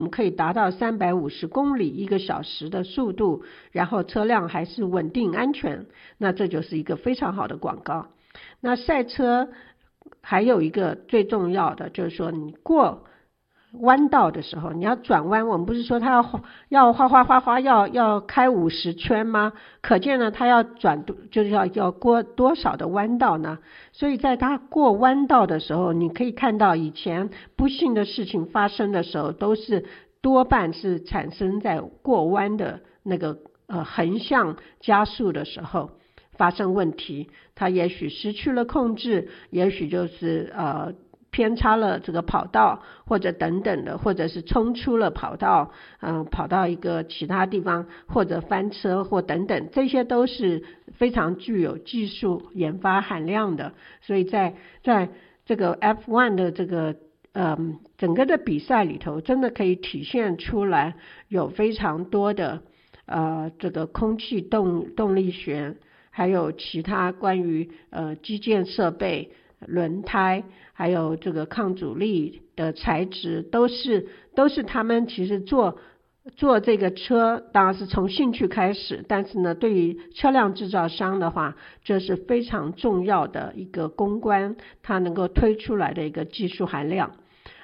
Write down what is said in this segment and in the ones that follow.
我们可以达到350公里1个小时的速度，然后车辆还是稳定安全，那这就是一个非常好的广告。那赛车还有一个最重要的就是说，你过弯道的时候，你要转弯，我们不是说他要哗要开50圈吗？可见呢，他要转就是要过多少的弯道呢？所以在他过弯道的时候，你可以看到以前不幸的事情发生的时候，多半是产生在过弯的那个横向加速的时候发生问题，他也许失去了控制，也许就是偏差了这个跑道，或者等等的，或者是冲出了跑道，跑到一个其他地方，或者翻车或等等，这些都是非常具有技术研发含量的。所以在这个 F1 的这个整个的比赛里头，真的可以体现出来有非常多的这个空气动力学，还有其他关于基建设备、轮胎，还有这个抗阻力的材质，都是他们其实做这个车当然是从兴趣开始，但是呢，对于车辆制造商的话，这是非常重要的一个公关，它能够推出来的一个技术含量。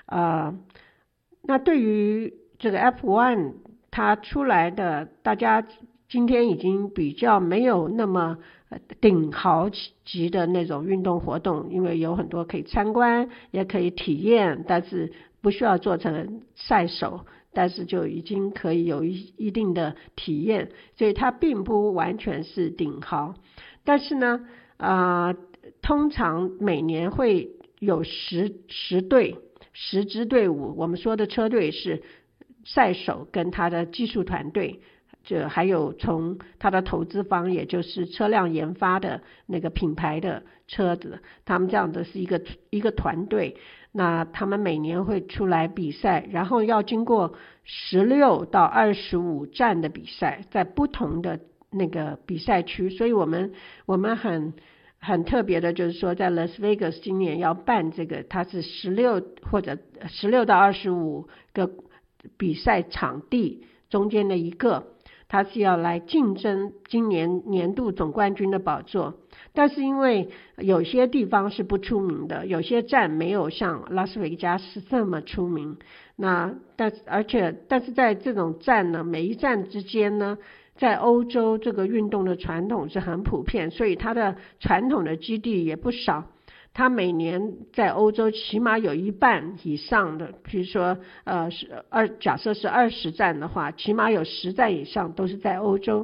那对于这个 F1 它出来的，大家今天已经比较没有那么顶豪级的那种运动活动，因为有很多可以参观也可以体验，但是不需要做成赛手，但是就已经可以有一定的体验，所以它并不完全是顶豪。但是呢通常每年会有10支队伍，我们说的车队是赛手跟他的技术团队，这还有从他的投资方，也就是车辆研发的那个品牌的车子，他们这样的是一个团队。那他们每年会出来比赛，然后要经过16到25站的比赛，在不同的那个比赛区。所以我们很特别的就是说，在 Las Vegas 今年要办这个，它是16到25个比赛场地中间的一个，它是要来竞争今年年度总冠军的宝座。但是因为有些地方是不出名的，有些站没有像拉斯维加斯这么出名，但是在这种站呢，每一站之间呢，在欧洲这个运动的传统是很普遍，所以它的传统的基地也不少。它每年在欧洲起码有一半以上的，比如说假设是20站的话，起码有10站以上都是在欧洲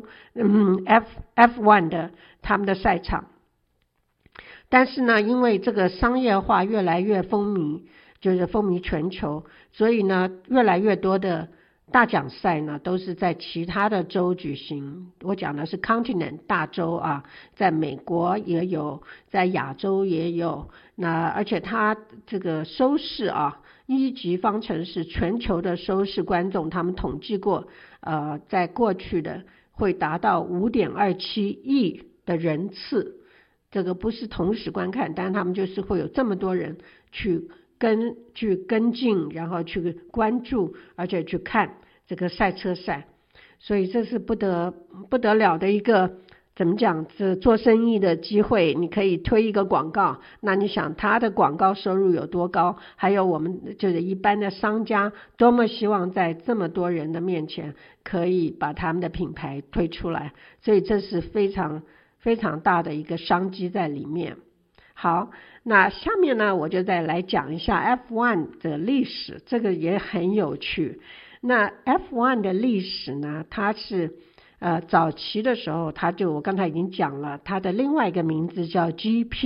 F1 的他们的赛场。但是呢，因为这个商业化越来越风靡，就是风靡全球，所以呢，越来越多的大奖赛呢都是在其他的州举行。我讲的是 continent 大洲啊，在美国也有，在亚洲也有。那而且它这个收视啊，1级方程式全球的收视观众，他们统计过在过去的会达到5.27亿的人次。这个不是同时观看，但是他们就是会有这么多人去跟进，然后去关注，而且去看这个赛车赛。所以这是不得了的一个怎么讲，这做生意的机会。你可以推一个广告，那你想他的广告收入有多高，还有我们就是一般的商家多么希望在这么多人的面前可以把他们的品牌推出来，所以这是非常非常大的一个商机在里面。好，那下面呢，我就再来讲一下 F1 的历史，这个也很有趣。那 F1 的历史呢，它是早期的时候，我刚才已经讲了，它的另外一个名字叫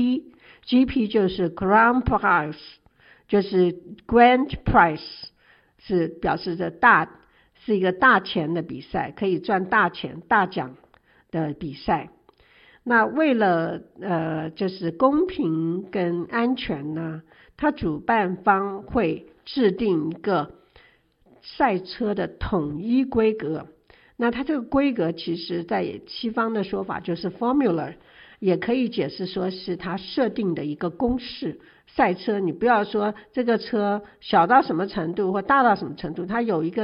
GP 就是 Grand Prize， 就是 Grand Prize 是表示着是一个大钱的比赛，可以赚大钱大奖的比赛。那为了就是公平跟安全呢，它主办方会制定一个赛车的统一规格。那它这个规格其实在西方的说法就是 formula， 也可以解释说是它设定的一个公式。赛车你不要说这个车小到什么程度或大到什么程度，它有一个